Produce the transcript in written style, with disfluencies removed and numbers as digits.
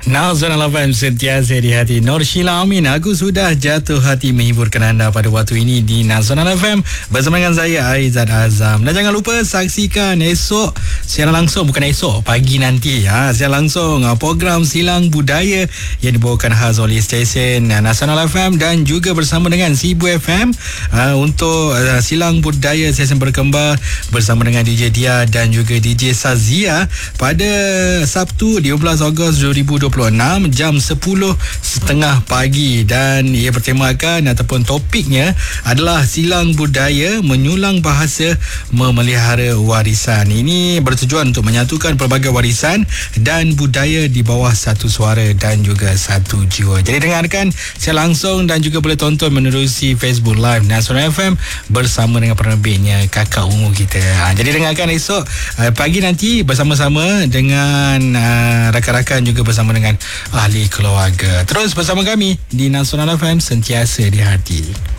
Nasional FM sentiasa di hati. Nur Sheila Amin, aku sudah jatuh hati menghiburkan anda pada waktu ini di Nasional FM bersama dengan saya Aizat Azam. Dan jangan lupa saksikan esok secara langsung, bukan esok, pagi nanti secara langsung program Silang Budaya yang dibawakan khas oleh stesen Nasional FM dan juga bersama dengan Sibu FM untuk Silang Budaya stesen berkembar bersama dengan DJ Dia dan juga DJ Sazia pada Sabtu 12 Ogos 2026 jam 10.30 pagi, dan ia bertemakan ataupun topiknya adalah Silang Budaya Menyulang Bahasa Memelihara Warisan. Ini bertujuan untuk menyatukan pelbagai warisan dan budaya di bawah satu suara dan juga satu jiwa. Jadi dengarkan secara langsung dan juga boleh tonton menerusi Facebook Live Nasional FM bersama dengan penerbitnya kakak ungu kita. Jadi dengarkan esok pagi nanti bersama-sama dengan rakan-rakan juga bersama dengan ahli keluarga. Terus bersama kami di Nasional FM sentiasa di hati.